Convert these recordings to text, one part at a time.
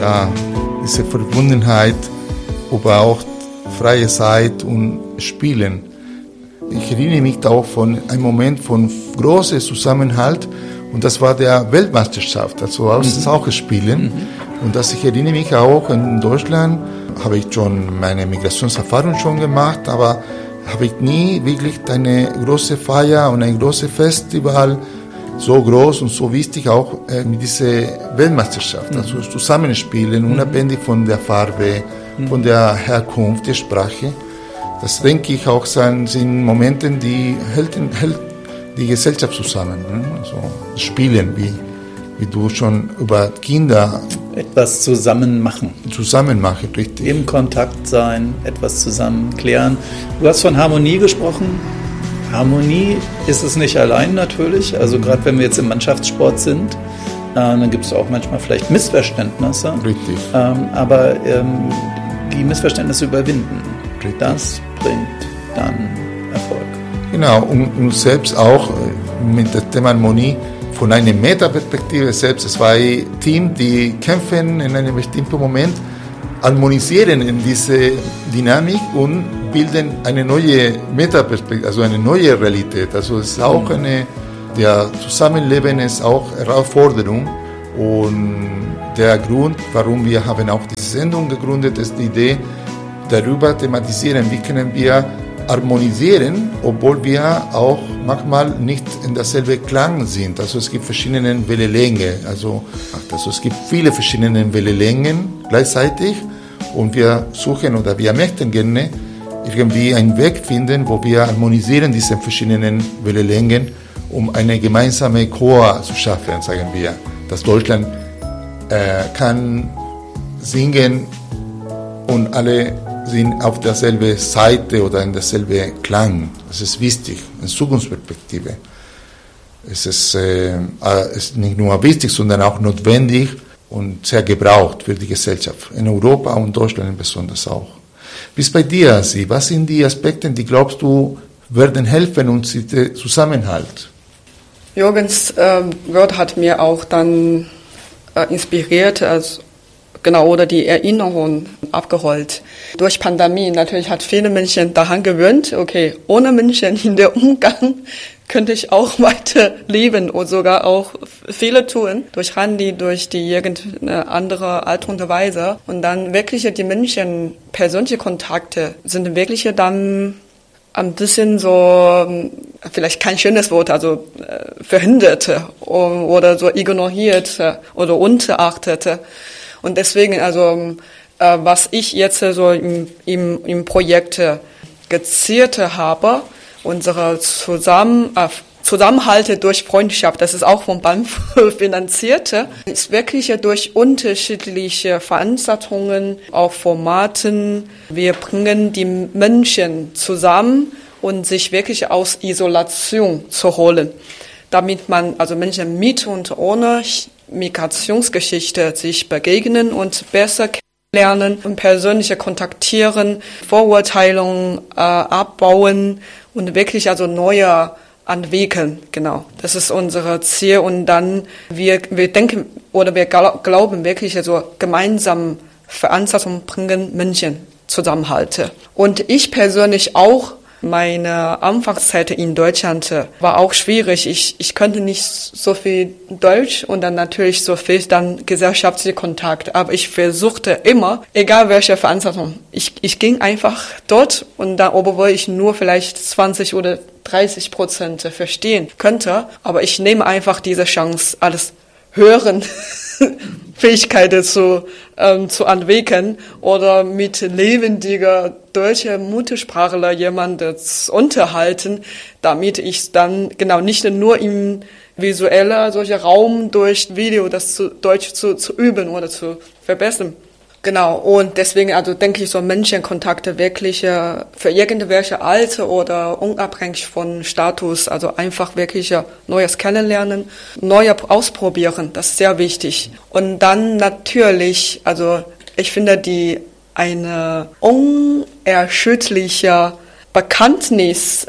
ja, diese Verbundenheit, aber auch freie Zeit und Spielen. Ich erinnere mich auch von einem Moment von großem Zusammenhalt, und das war der Weltmeisterschaft, also Eishockeyspielen. Und das, ich erinnere mich auch, in Deutschland habe ich schon meine Migrationserfahrung schon gemacht, aber habe ich nie wirklich eine große Feier und ein großes Festival so groß und so wichtig auch mit dieser Weltmeisterschaft. Also Zusammenspielen, unabhängig von der Farbe, von der Herkunft, der Sprache. Das denke ich auch sind Momente, die hält die Gesellschaft zusammen. Ne? Also Spielen, wie du schon über Kinder. Etwas zusammen machen. Zusammen machen, richtig. Im Kontakt sein, etwas zusammen klären. Du hast von Harmonie gesprochen. Harmonie ist es nicht allein natürlich. Also gerade wenn wir jetzt im Mannschaftssport sind, dann gibt es auch manchmal vielleicht Missverständnisse. Richtig. Aber die Missverständnisse überwinden, richtig. Das bringt dann Erfolg. Genau, und selbst auch mit dem Thema Harmonie von einer Metaperspektive selbst. Zwei Teams, die kämpfen in einem bestimmten Moment, harmonisieren in diese Dynamik und bilden eine neue Metaperspektive, also eine neue Realität. Also es ist auch der Zusammenleben ist auch Herausforderung, und der Grund, warum wir haben auch diese Sendung gegründet, ist die Idee, darüber thematisieren, wie können wir harmonisieren, obwohl wir auch manchmal nicht in derselben Klang sind. Also es gibt verschiedene Wellenlängen. Also es gibt viele verschiedene Wellenlängen gleichzeitig, und wir suchen oder wir möchten gerne irgendwie einen Weg finden, wo wir harmonisieren diese verschiedenen Wellenlängen, um eine gemeinsame Chor zu schaffen, sagen wir. Dass Deutschland kann singen und alle sind auf derselben Seite oder in derselben Klang. Das ist wichtig, in Zukunftsperspektive. Es ist nicht nur wichtig, sondern auch notwendig und sehr gebraucht für die Gesellschaft, in Europa und Deutschland besonders auch. Wie ist bei dir, Sie? Was sind die Aspekte, die glaubst du, werden helfen uns den Zusammenhalt? Jürgens Wort hat mir auch dann inspiriert, oder die Erinnerung abgeholt. Durch Pandemie natürlich hat viele Menschen daran gewöhnt, okay, ohne Menschen in der Umgang könnte ich auch weiter leben und sogar auch viele tun. Durch Handy, durch die irgendeine andere Art und Weise. Und dann wirklich die Menschen, persönliche Kontakte sind wirklich dann ein bisschen so, vielleicht kein schönes Wort, also verhindert oder so ignoriert oder unterachtet. Und deswegen, was ich jetzt so im Projekt gezielt habe, unsere Zusammenhalt durch Freundschaft, das ist auch vom BAMF finanziert, ist wirklich durch unterschiedliche Veranstaltungen, auch Formaten. Wir bringen die Menschen zusammen und sich wirklich aus Isolation zu holen, damit man, also Menschen mit und ohne Migrationsgeschichte sich begegnen und besser kennenlernen und persönliche kontaktieren, Vorurteilungen abbauen und wirklich neue entwickeln. Genau, das ist unser Ziel. Und dann wir denken oder wir glauben wirklich gemeinsam Veranstaltungen bringen Menschen Zusammenhalt. Und ich persönlich auch. Meine Anfangszeit in Deutschland war auch schwierig. Ich konnte nicht so viel Deutsch und dann natürlich so viel dann gesellschaftliche Kontakt. Aber ich versuchte immer, egal welche Veranstaltung, ich ging einfach dort und dann, obwohl ich nur vielleicht 20 oder 30% verstehen könnte, aber ich nehme einfach diese Chance, alles hören, Fähigkeiten zu entwickeln oder mit lebendiger deutscher Muttersprachler jemanden unterhalten, damit ich dann genau nicht nur im visuellen solcher Raum durch Video das Deutsch zu üben oder zu verbessern. Genau, und deswegen denke ich, so Menschenkontakte wirklich für irgendwelche Alter oder unabhängig von Status, einfach wirklich Neues kennenlernen, Neues ausprobieren, das ist sehr wichtig. Und dann natürlich, ich finde eine unerschütterliche Bekanntnis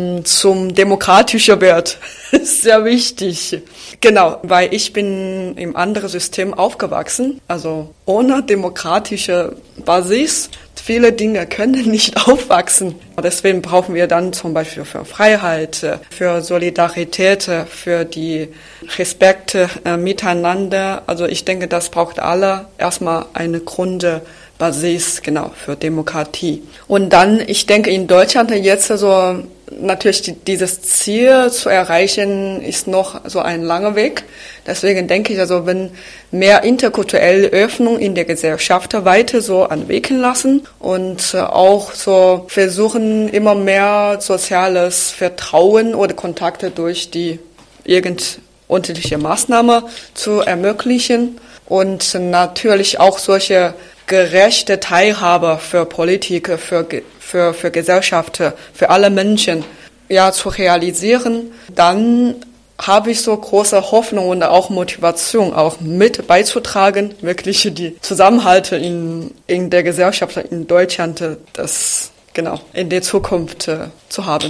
zum demokratischen Wert ist sehr wichtig. Genau, weil ich bin im anderen System aufgewachsen, also ohne demokratische Basis. Viele Dinge können nicht aufwachsen. Deswegen brauchen wir dann zum Beispiel für Freiheit, für Solidarität, für die Respekt miteinander. Also ich denke, das braucht alle erstmal eine Grundbasis, genau, für Demokratie. Und dann, ich denke, in Deutschland jetzt so natürlich dieses Ziel zu erreichen, ist noch so ein langer Weg. Deswegen denke ich, also wenn mehr interkulturelle Öffnung in der Gesellschaft weiter so entwickeln lassen und auch so versuchen, immer mehr soziales Vertrauen oder Kontakte durch die unterschiedliche Maßnahmen zu ermöglichen und natürlich auch solche gerechte Teilhabe für Politik, für Gesellschaft, für alle Menschen, ja, zu realisieren, dann habe ich so große Hoffnung und auch Motivation, auch mit beizutragen, wirklich die Zusammenhalte in der Gesellschaft in Deutschland, das genau in der Zukunft zu haben.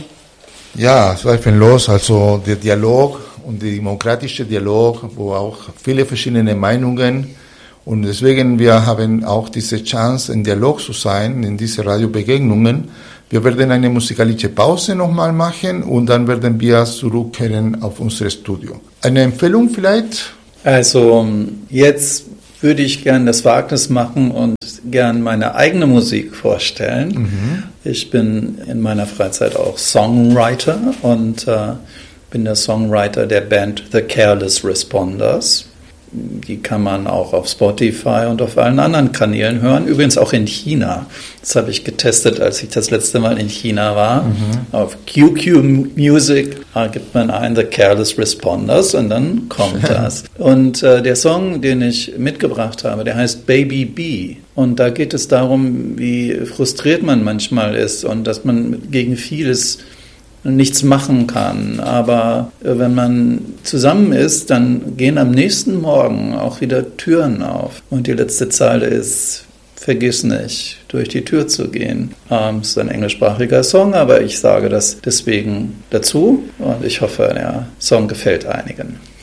Ja, zweifellos. Also der Dialog und der demokratische Dialog, wo auch viele verschiedene Meinungen. Und deswegen, wir haben auch diese Chance, in Dialog zu sein, in diese Radiobegegnungen. Wir werden eine musikalische Pause nochmal machen und dann werden wir zurückkehren auf unser Studio. Eine Empfehlung vielleicht? Also jetzt würde ich gern das Wagnis machen und gern meine eigene Musik vorstellen. Ich bin in meiner Freizeit auch Songwriter und bin der Songwriter der Band The Careless Responders. Die kann man auch auf Spotify und auf allen anderen Kanälen hören. Übrigens auch in China. Das habe ich getestet, als ich das letzte Mal in China war. Auf QQ Music gibt man ein The Careless Responders und dann kommt das. Und der Song, den ich mitgebracht habe, der heißt Baby B. Und da geht es darum, wie frustriert man manchmal ist und dass man gegen vieles nichts machen kann. Aber wenn man zusammen ist, dann gehen am nächsten Morgen auch wieder Türen auf. Und die letzte Zeile ist, vergiss nicht, durch die Tür zu gehen. Es ist ein englischsprachiger Song, aber ich sage das deswegen dazu. Und ich hoffe, der Song gefällt einigen.